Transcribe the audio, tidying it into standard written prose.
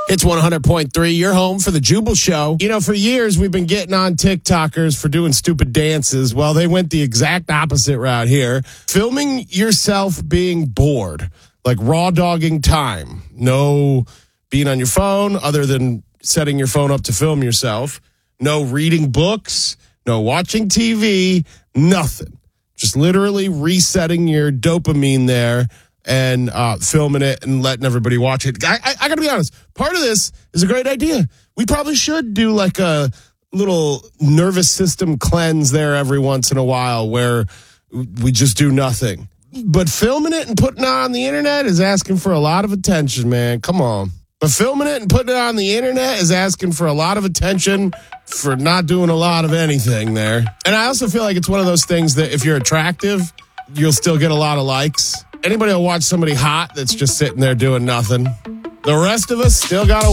It's 100.3, your home for the Jubal Show. You know, for years, we've been getting on TikTokers for doing stupid dances. Well, they went the exact opposite route here. Filming yourself being bored, like raw dogging time. No being on your phone other than setting your phone up to film yourself. No reading books, no watching TV, nothing. Just literally resetting your dopamine there and filming it and letting everybody watch it. I got to be honest, part of this is a great idea. We probably should do like a little nervous system cleanse there every once in a while where we just do nothing. But filming it and putting it on the internet is asking for a lot of attention, man. Come on. But filming it and putting it on the internet is asking for a lot of attention for not doing a lot of anything there. And I also feel like it's one of those things that if you're attractive, you'll still get a lot of likes. Anybody will watch somebody hot that's just sitting there doing nothing. The rest of us still got to